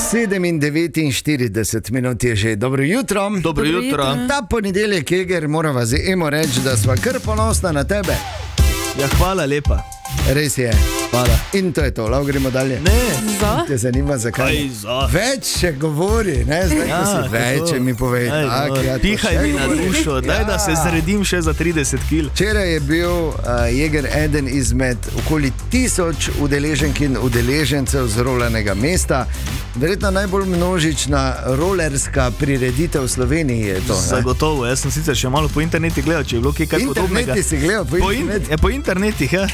7:49 minut je že. Dobro jutro. Dobro jutro. Ta ponedeljek, Eger, morava z Emo reči, da sva kar ponosna na tebe. Ja, hvala lepa. Res je. Hvala. In to je to, lahko gremo dalje. Ne. Te zanima, zakaj? Kaj za? Več še govori, ne? Zdaj, ko si več, mi povej. Pihaj mi na dušo, daj da se zredim še za 30 kg. Včeraj je bil Jeger eden izmed okoli 1000 udeleženk in udeležencev z rolanega mesta. Verjetno najbolj množična rolerska prireditev v Sloveniji je to. Zagotovo, jaz sem sicer še malo po internetu gledal, če je bilo kaj podobnega. Interneti si gledal, po internetih, ja.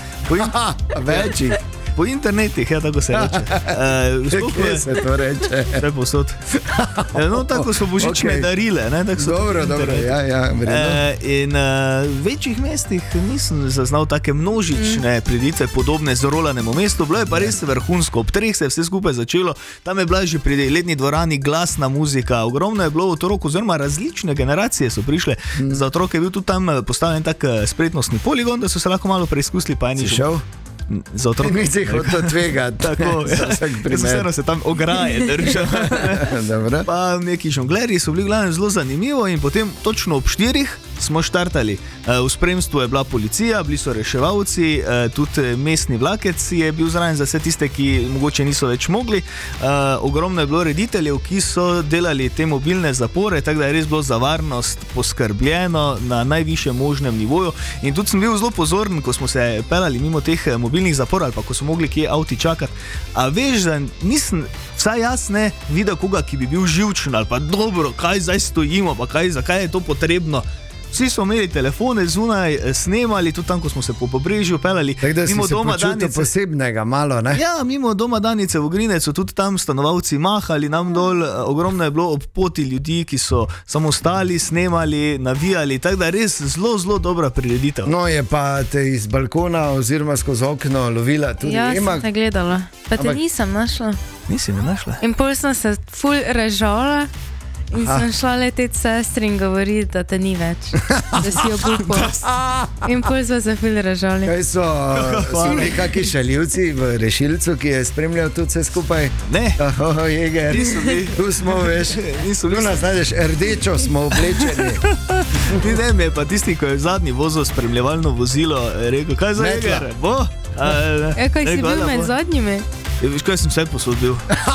Večjih. Po internetih, ja, tako se reče. Kje se to reče? Vse posod. No, tako so božične darile. Dobro, ja, in v večjih mestih nisem zaznal take množične prireditve podobne z rolanemu mestu. Bilo je pa res vrhunsko. Ob 3 se je vse skupaj začelo. Tam je bila že pri letni dvorani glasna muzika. Ogromno je bilo otrok, oziroma različne generacije so prišle. Za otroke je bil tudi tam postavljen tak spretnostni poligon, da so se lahko malo preizkusili. Pa si šel? Za otroke. Mi si hotel tvegati. Tako, vseeno se tam ograje držal. Pa neki žonglerji so bili glavno zelo zanimivo in potem točno ob 4 smo štartali. V spremstvu je bila policija, bili so reševalci, tudi mestni vlakec je bil zraven za vse tiste, ki mogoče niso več mogli. Ogromno je bilo rediteljev, ki so delali te mobilne zapore, tako da je res bilo za varnost poskrbljeno na najvišjem možnem nivoju. In tudi sem bil zelo pozoren, ko smo se pelali mimo teh mobilnih zaporov ali pa ko so mogli kje avti čakati. A veš, da nisem, vsaj jaz ne, videl koga, ki bi bil živčen ali pa dobro, kaj zdaj stojimo, pa zakaj je to potrebno. Vsi so imeli telefone zunaj, snemali, tudi tam, ko smo se po Pobrežju pelali. Tako da si se počutil posebnega malo, ne? Ja, mimo doma Danice v Grinec so tudi tam stanovalci mahali nam dol, ogromno je bilo ob poti ljudi, ki so samo stali, snemali, navijali, tako da res zelo, zelo dobra prireditev. No, je pa te iz balkona oziroma skozi okno lovila tudi Ema. Ja, sem te gledala, pa te nisem našla. Nisi me našla? In pol sem se ful režala. In sem šla leteti sestri in govoriti, da te ni več, da si obupal. In pol smo se ful režali. Kaj so nekaki šaljivci v rešilcu, ki je spremljal tudi vse skupaj? Ne. Jeger, tu smo, veš, tu nas najdeš, rdečo smo oblečeni. Ti ne, mi je pa tisti, ko je v zadnji vozil spremljevalno vozilo, rekel, kaj za Jeger? Bo? Kaj si bil med zadnjimi? Veš, kaj sem vse posodil?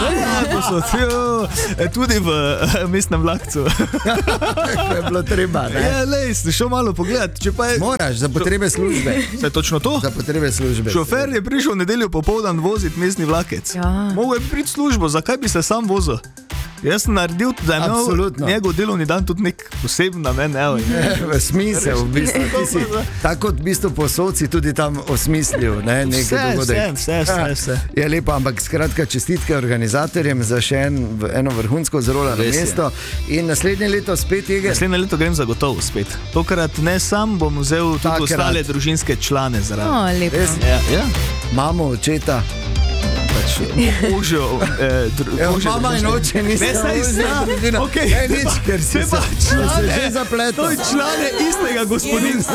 Tudi v mestnem vlakcu. To je bilo treba, ne? Ja, lej, sem šel malo pogledat. Moraš, za potrebe službe. Se je točno to? Za potrebe službe. Šofer je prišel v nedeljo popoldan voziti mestni vlakec. Ja. Mogel je priti službo, zakaj bi se sam vozil? Jaz sem naredil, da je imel njegov delovni dan tudi nek poseben namen. V smisel, v bistvu. Ti si tako v bistvu posodci tudi tam osmislil, ne? Vse. Je lepo, ampak skratka čestitke organizatorjem za še eno vrhunsko zrolano mesto. In naslednje leto spet, Jeger? Naslednje leto grem zagotovo spet. Tokrat ne sam, bom vzel tudi ostale družinske člane zraven. Lepo. Ja. Mamo, očeta. Mama in oče nisi. Ne, saj zna. Nič, ker si se že zapletel. To je člane istega gospodinstva.